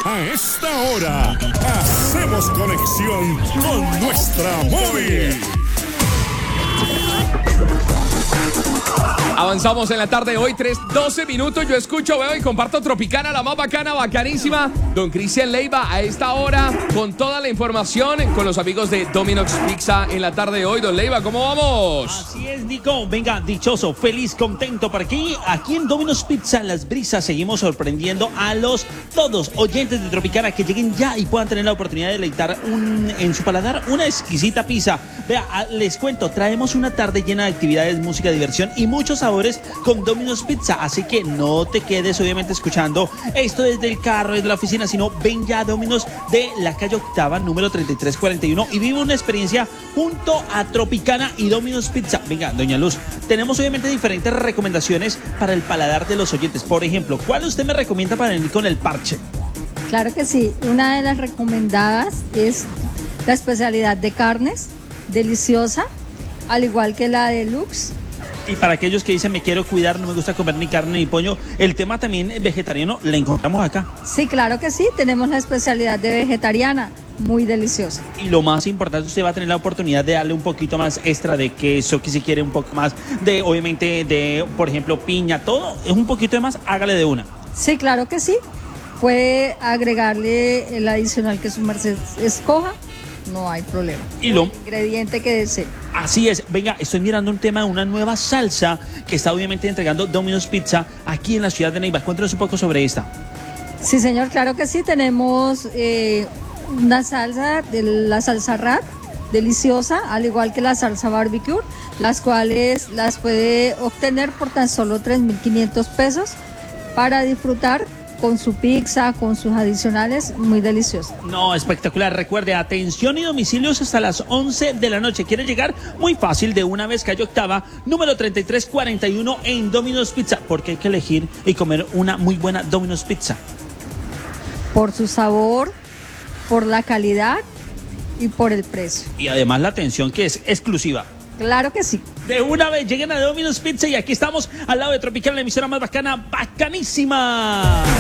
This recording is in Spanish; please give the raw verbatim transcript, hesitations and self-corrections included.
A esta hora, hacemos conexión con nuestra móvil. Avanzamos en la tarde de hoy, tres, doce minutos. Yo escucho, veo y comparto Tropicana, la más bacana, bacanísima. Don Cristian Leiva a esta hora con toda la información con los amigos de Domino's Pizza en la tarde de hoy. Don Leiva, ¿cómo vamos? Así es, Nico. Venga, dichoso, feliz, contento por aquí. Aquí en Domino's Pizza, Las Brisas, seguimos sorprendiendo a los todos oyentes de Tropicana que lleguen ya y puedan tener la oportunidad de deleitar un, en su paladar una exquisita pizza. Vea, les cuento, traemos una tarde llena de actividades, música, diversión y muchos sabores con Domino's Pizza, así que no te quedes obviamente escuchando esto desde el carro, desde la oficina, sino ven ya a Domino's de la calle Octava, número treinta y tres cuarenta y uno y vive una experiencia junto a Tropicana y Domino's Pizza. Venga, doña Luz, tenemos obviamente diferentes recomendaciones para el paladar de los oyentes. Por ejemplo, ¿cuál usted me recomienda para venir con el parche? Claro que sí, una de las recomendadas es la especialidad de carnes, deliciosa, al igual que la deluxe. Y para aquellos que dicen me quiero cuidar, no me gusta comer ni carne ni pollo, el tema también vegetariano la encontramos acá. Sí, claro que sí, tenemos la especialidad de vegetariana, muy deliciosa. Y lo más importante, usted va a tener la oportunidad de darle un poquito más extra de queso, que si quiere un poco más de, obviamente, de, por ejemplo, piña, todo, es un poquito de más, hágale de una. Sí, claro que sí, puede agregarle el adicional que su merced escoja. No hay problema. Y lo el ingrediente que desee. Así es. Venga, estoy mirando un tema de una nueva salsa que está obviamente entregando Domino's Pizza aquí en la ciudad de Neiva. Cuéntanos un poco sobre esta. Sí, señor, claro que sí. Tenemos eh, una salsa, de la salsa wrap, deliciosa, al igual que la salsa barbecue, las cuales las puede obtener por tan solo tres mil quinientos pesos para disfrutar con su pizza, con sus adicionales, muy delicioso. No, espectacular. Recuerde, atención y domicilios hasta las once de la noche. ¿Quiere llegar? Muy fácil, de una vez, calle Octava, número treinta y tres cuarenta y uno en Domino's Pizza, porque hay que elegir y comer una muy buena Domino's Pizza. Por su sabor, por la calidad y por el precio. Y además la atención que es exclusiva. Claro que sí. De una vez lleguen a Domino's Pizza y aquí estamos al lado de Tropical, la emisora más bacana, bacanísima.